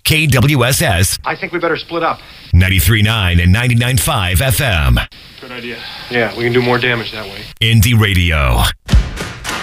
KWSS I think we better split up. 93.9 and 99.5 FM. Good idea. Yeah, we can do more damage that way. Indie Radio.